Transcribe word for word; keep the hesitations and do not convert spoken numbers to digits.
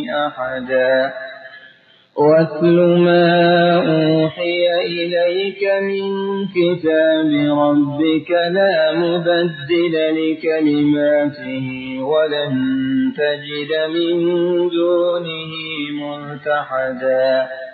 أحدا واتل ما أوحي إليك من كتاب ربك لا مبدل لكلماته ولن تجد من دونه ملتحدا